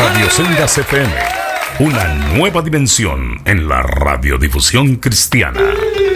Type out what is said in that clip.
Radio Sendas FM, una nueva dimensión en la radiodifusión cristiana.